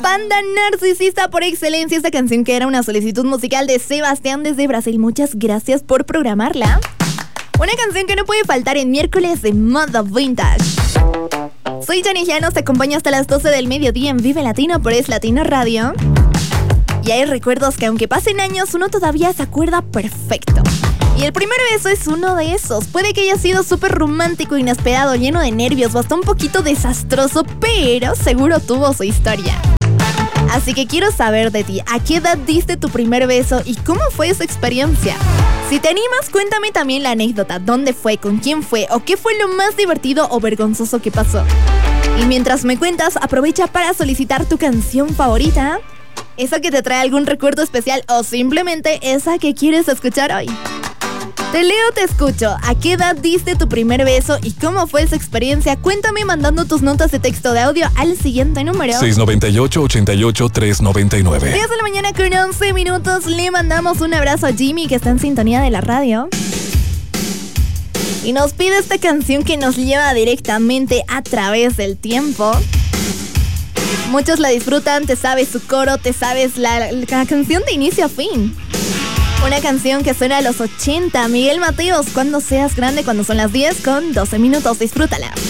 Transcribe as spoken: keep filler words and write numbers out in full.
Panda Narcisista por excelencia, esta canción que era una solicitud musical de Sebastián desde Brasil. Muchas gracias por programarla. Una canción que no puede faltar en miércoles de moda vintage. Soy Jenny Llanos, te acompaño hasta las doce del mediodía en Vive Latino por Es Latino Radio. Y hay recuerdos que aunque pasen años, uno todavía se acuerda perfecto. Y el primer beso es uno de esos. Puede que haya sido súper romántico, inesperado, lleno de nervios o hasta un poquito desastroso, pero seguro tuvo su historia. Así que quiero saber de ti, ¿a qué edad diste tu primer beso y cómo fue esa experiencia? Si te animas, cuéntame también la anécdota, dónde fue, con quién fue o qué fue lo más divertido o vergonzoso que pasó. Y mientras me cuentas, aprovecha para solicitar tu canción favorita, esa que te trae algún recuerdo especial o simplemente esa que quieres escuchar hoy. Te leo, te escucho. ¿A qué edad diste tu primer beso y cómo fue esa experiencia? Cuéntame mandando tus notas de texto de audio al siguiente número. seis nueve ocho, ocho ocho, tres nueve nueve. diez de la mañana con once minutos. Le mandamos un abrazo a Jimmy, que está en sintonía de la radio. Y nos pide esta canción que nos lleva directamente a través del tiempo. Muchos la disfrutan, te sabes su coro, te sabes la, la canción de inicio a fin. Una canción que suena a los ochenta. Miguel Mateos, Cuando seas grande, cuando son las diez con doce minutos. Disfrútala.